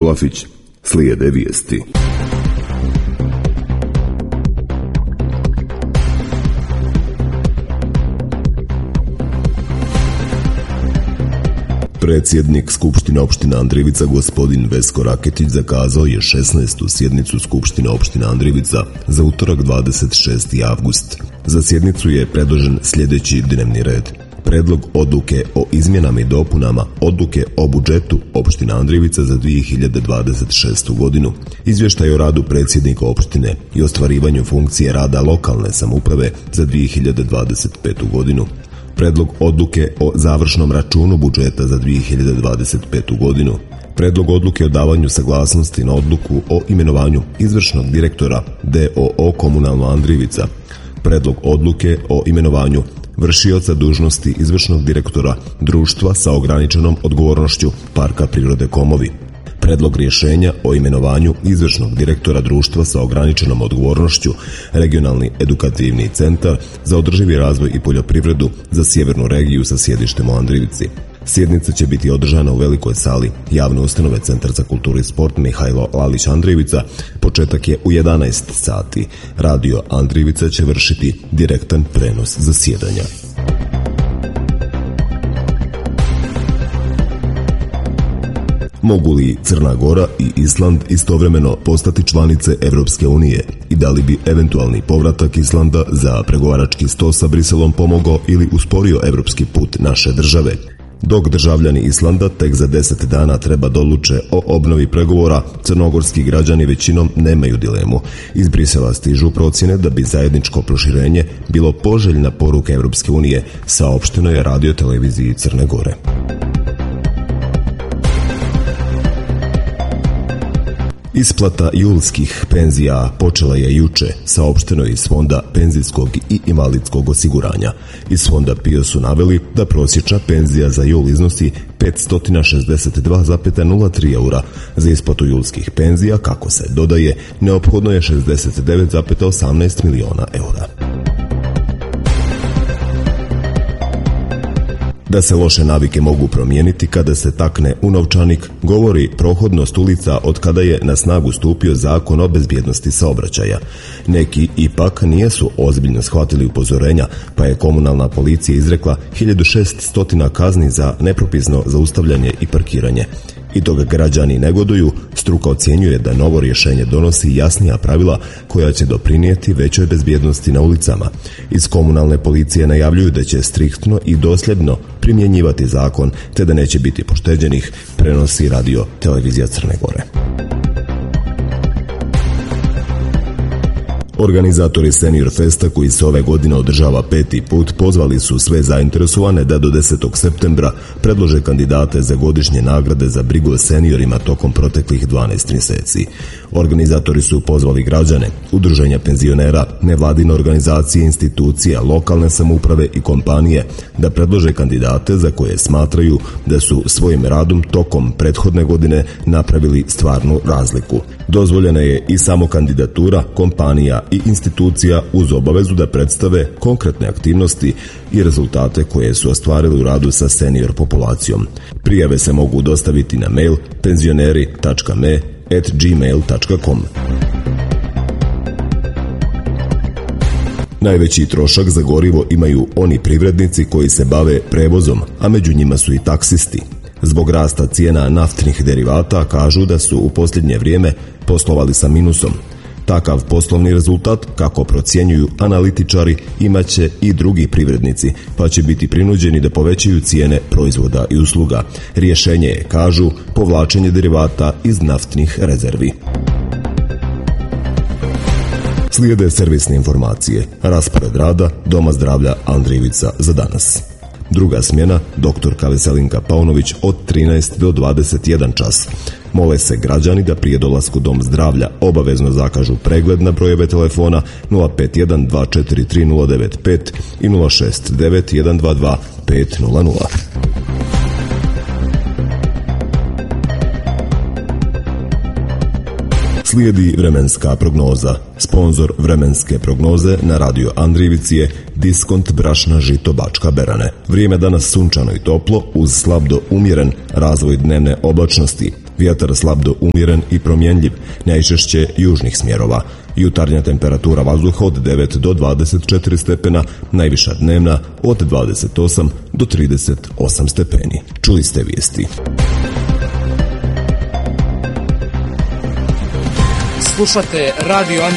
Vlafić, slijede vijesti. Predsjednik Skupštine opštine Andrijevica gospodin Vesko Raketić zakazao je 16. sjednicu Skupštine opštine Andrijevica za utorak 26. avgust. Za sjednicu je predložen sljedeći dnevni red: predlog odluke o izmjenama i dopunama odluke o budžetu opštine Andrijevica za 2026. godinu, izvještaj o radu predsjednika opštine i ostvarivanju funkcije rada lokalne samouprave za 2025. godinu, predlog odluke o završnom računu budžeta za 2025. godinu, predlog odluke o davanju saglasnosti na odluku o imenovanju izvršnog direktora DOO Komunalno Andrijevica, predlog odluke o imenovanju vršioca dužnosti izvršnog direktora društva sa ograničenom odgovornošću Parka prirode Komovi, predlog rješenja o imenovanju izvršnog direktora društva sa ograničenom odgovornošću Regionalni edukativni centar za održivi razvoj i poljoprivredu za sjevernu regiju sa sjedištem u Andrijevici. Sjednica će biti održana u velikoj sali javne ustanove Centar za kulturu i sport Mihajlo Lalić Andrijevica. Početak je u 11 sati. Radio Andrijevica će vršiti direktan prenos zasjedanja. Mogu li Crna Gora i Island istovremeno postati članice Evropske unije i da li bi eventualni povratak Islanda za pregovarački sto sa Briselom pomogao ili usporio evropski put naše države? Dok državljani Islanda tek za 10 dana treba da odluče o obnovi pregovora, crnogorski građani većinom nemaju dilemu. Iz Brisela stižu procjene da bi zajedničko proširenje bilo poželjna poruka Evropske unije, saopšteno je Radio televiziji Crne Gore. Isplata julskih penzija počela je juče, saopšteno je iz Fonda penzijskog i invalidskog osiguranja. Iz Fonda PIO su naveli da prosječna penzija za jul iznosi 562,03 eura. Za isplatu julskih penzija, kako se dodaje, neophodno je 69,18 miliona eura. Da se loše navike mogu promijeniti kada se takne u novčanik, govori prohodnost ulica od kada je na snagu stupio Zakon o bezbjednosti saobraćaja. Neki ipak nijesu ozbiljno shvatili upozorenja, pa je komunalna policija izrekla 1600 kazni za nepropisno zaustavljanje i parkiranje. I dok građani negoduju, struka ocjenjuje da novo rješenje donosi jasnija pravila koja će doprinijeti većoj bezbjednosti na ulicama. Iz komunalne policije najavljuju da će striktno i dosljedno primjenjivati zakon, te da neće biti pošteđenih, prenosi Radio televizija Crne Gore. Organizatori Senior Festa, koji se ove godine održava 5. put, pozvali su sve zainteresovane da do 10. septembra predlože kandidate za godišnje nagrade za brigu o seniorima tokom proteklih 12 mjeseci. Organizatori su pozvali građane, udruženja penzionera, nevladine organizacije, institucija, lokalne samouprave i kompanije da predlože kandidate za koje smatraju da su svojim radom tokom prethodne godine napravili stvarnu razliku. Dozvoljena je i samo kandidatura kompanija i institucija uz obavezu da predstave konkretne aktivnosti i rezultate koje su ostvarili u radu sa senior populacijom. Prijave se mogu dostaviti na mail penzioneri.me@gmail.com. Najveći trošak za gorivo imaju oni privrednici koji se bave prevozom, a među njima su i taksisti. Zbog rasta cijena naftnih derivata kažu da su u posljednje vrijeme poslovali sa minusom. Takav poslovni rezultat, kako procjenjuju analitičari, imaće i drugi privrednici, pa će biti prinuđeni da povećaju cijene proizvoda i usluga. Rješenje je, kažu, povlačenje derivata iz naftnih rezervi. Slijede servisne informacije. Raspored rada Doma zdravlja Andrijevica za danas. Druga smjena, doktorka Veselinka Paunović, od 13 do 21 čas. Mole se građani da prije dolasku u Dom zdravlja obavezno zakažu pregled na brojeve telefona 051 243 095 i 069 122 500. Slijedi vremenska prognoza. Sponzor vremenske prognoze na Radio Andrijevici je Diskont brašna žito Bačka Berane. Vrijeme danas sunčano i toplo uz slab do umjeren razvoj dnevne oblačnosti. Vjetar slab do umjeren i promjenjiv, najčešće južnih smjerova. Jutarnja temperatura vazduha od 9 do 24 stepena, najviša dnevna od 28 do 38 stepeni. Čuli ste vijesti. Slušate Radio